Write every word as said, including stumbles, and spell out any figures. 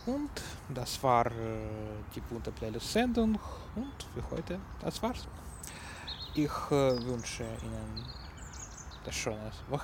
Und das war äh, die bunte Playlist-Sendung. Und für heute, das war's. Ich äh, wünsche Ihnen das schöne